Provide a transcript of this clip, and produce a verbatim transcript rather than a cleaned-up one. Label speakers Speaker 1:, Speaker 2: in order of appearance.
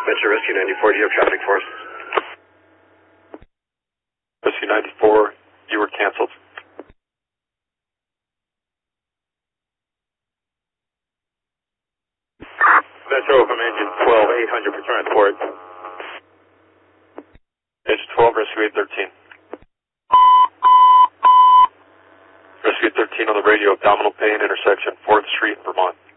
Speaker 1: Metro Rescue ninety-four, do you have traffic for us?
Speaker 2: Rescue ninety-four, you were canceled.
Speaker 3: Metro from engine twelve, eight hundred for transport.
Speaker 2: Engine twelve, Rescue eight thirteen. Rescue thirteen on the radio, abdominal pain, intersection fourth Street, Vermont.